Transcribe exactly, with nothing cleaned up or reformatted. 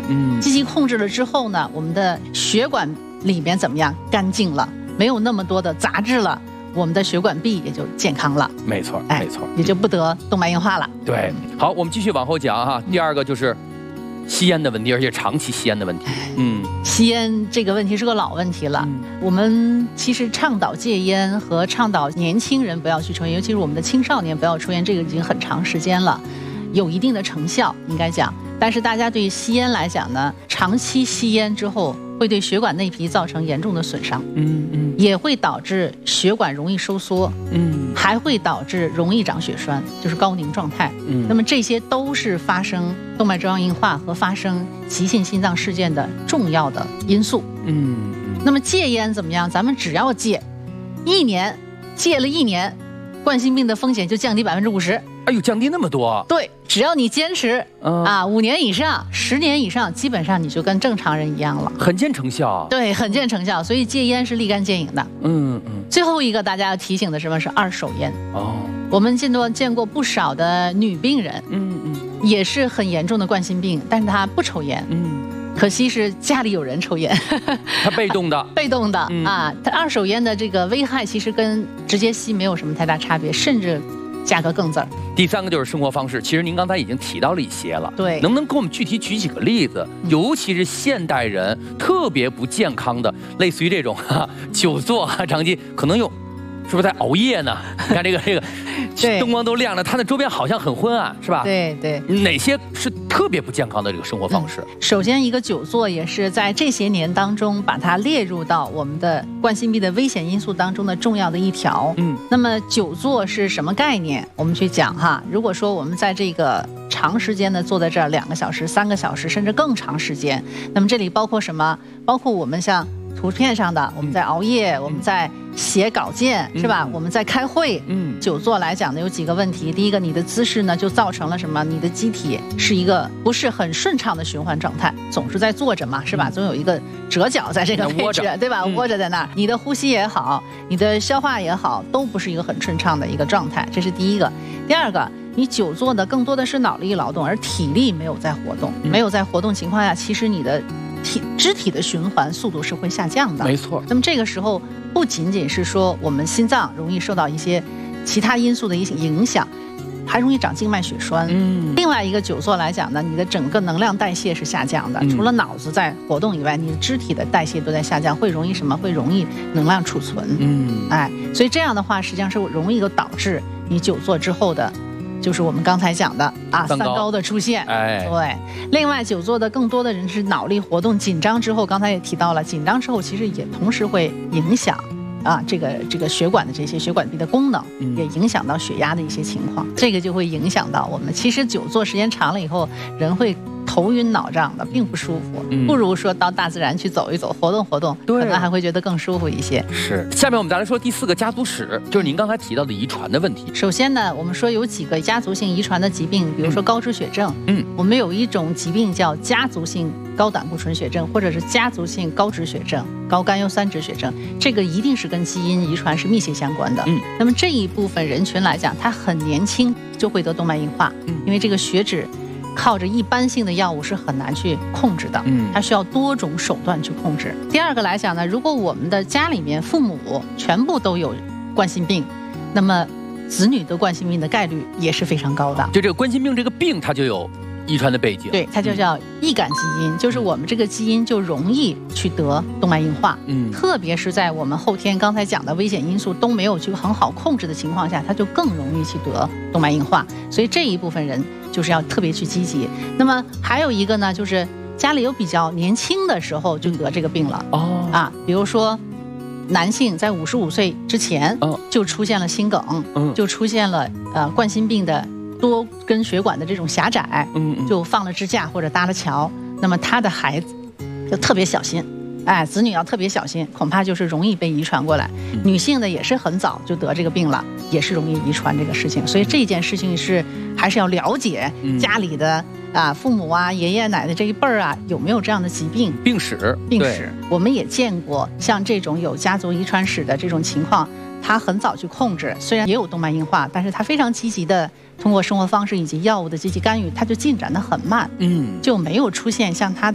嗯， 积极控制了之后呢，我们的血管里面怎么样？干净了，没有那么多的杂质了，我们的血管壁也就健康了。 没错， 哎， 没错， 也就不得动脉硬化了。 对，好，我们继续往后讲哈。第二个就是吸烟的问题，而且长期吸烟的问题。嗯， 吸烟这个问题是个老问题了。嗯、我们其实倡导戒烟和倡导年轻人不要去抽烟，尤其是我们的青少年不要抽烟，这个已经很长时间了，有一定的成效，应该讲。但是大家对吸烟来讲呢，长期吸烟之后会对血管内皮造成严重的损伤， 嗯嗯， 也会导致血管容易收缩， 嗯， 还会导致容易长血栓，就是高凝状态，嗯，那么这些都是发生动脉粥样硬化和发生急性心脏事件的重要的因素， 嗯， 那么戒烟怎么样？咱们只要戒，一年戒了一年，冠心病的风险就降低百分之五十。 哎呦，降低那么多？ 对，只要你坚持、嗯、啊，五年以上、十年以上，基本上你就跟正常人一样了， 很见成效。 对，很见成效。所以戒烟是立竿见影的。 嗯嗯。 最后一个大家要提醒的什么是二手烟？ 哦， 我们见过见过不少的女病人， 嗯嗯， 也是很严重的冠心病，但是她不抽烟， 嗯， 可惜是家里有人抽烟， 她被动的， 被动的、 嗯、 啊。她二手烟的这个危害其实跟直接吸没有什么太大差别，甚至价格更字儿。 第三个就是生活方式，其实您刚才已经提到了一些了， 对， 能不能给我们具体举几个例子？嗯、尤其是现代人特别不健康的，类似于这种哈久坐啊，长期可能有，是不是在熬夜呢？你看这个这个，灯光都亮了，它的周边好像很昏暗，是吧？ 对对。 哪些是特别不健康的这个生活方式？ 嗯、首先，一个久坐也是在这些年当中把它列入到我们的冠心病的危险因素当中的重要的一条。嗯，那么久坐是什么概念？我们去讲哈。如果说我们在这个长时间的坐在这儿两个小时、三个小时，甚至更长时间，那么这里包括什么？包括我们像图片上的，我们在熬夜，嗯、我们在写稿件，嗯、是吧？我们在开会。嗯，久坐来讲呢，有几个问题。第一个，你的姿势呢，就造成了什么？你的机体是一个不是很顺畅的循环状态，总是在坐着嘛，是吧？嗯、总有一个折角在这个位置，对吧？窝着在那儿，你的呼吸也好，你的消化也好，都不是一个很顺畅的一个状态，这是第一个。第二个，你久坐的更多的是脑力劳动，而体力没有在活动，嗯、没有在活动情况下，其实你的体肢体的循环速度是会下降的。 没错。 那么这个时候不仅仅是说我们心脏容易受到一些其他因素的一些影响，还容易长静脉血栓。嗯。另外一个久坐来讲呢，你的整个能量代谢是下降的，嗯、除了脑子在活动以外，你的肢体的代谢都在下降，会容易什么？会容易能量储存。嗯。哎，所以这样的话，实际上是容易导致你久坐之后的。就是我们刚才讲的啊，三高的出现。哎，对。另外，久坐的更多的人是脑力活动紧张之后，刚才也提到了，紧张之后其实也同时会影响啊这个这个血管的这些血管壁的功能，嗯、也影响到血压的一些情况。这个就会影响到我们。其实久坐时间长了以后，人会头晕脑胀的，并不舒服。嗯、不如说到大自然去走一走，活动活动，可能还会觉得更舒服一些。 是。下面我们再来说第四个家族史，就是您刚才提到的遗传的问题。 首先呢，我们说有几个家族性遗传的疾病，比如说高脂血症。嗯。我们有一种疾病叫家族性高胆固醇血症，或者是家族性高脂血症、高甘油三酯血症，这个一定是跟基因遗传是密切相关的。嗯。那么这一部分人群来讲，他很年轻就会得动脉硬化，嗯、因为这个血脂靠着一般性的药物是很难去控制的，嗯，它需要多种手段去控制。第二个来讲呢，如果我们的家里面父母全部都有冠心病，那么子女得冠心病的概率也是非常高的。 就这个冠心病这个病，它就有遗传的背景， 对，它就叫易感基因，嗯、就是我们这个基因就容易去得动脉硬化，嗯，特别是在我们后天刚才讲的危险因素都没有去很好控制的情况下，它就更容易去得动脉硬化。所以这一部分人就是要特别去积极。那么还有一个呢，就是家里有比较年轻的时候就得这个病了，哦，啊，比如说男性在五十五岁之前就出现了心梗，嗯、就出现了呃冠心病的多根血管的这种狭窄，嗯，就放了支架或者搭了桥，那么他的孩子就特别小心，哎，子女要特别小心，恐怕就是容易被遗传过来。嗯、女性呢也是很早就得这个病了，也是容易遗传这个事情，所以这件事情是还是要了解家里的啊父母啊爷爷奶奶这一辈儿啊有没有这样的疾病病史病史。我们也见过像这种有家族遗传史的这种情况，他很早去控制，虽然也有动脉硬化，但是他非常积极的通过生活方式以及药物的积极干预，他就进展得很慢，嗯，就没有出现像他的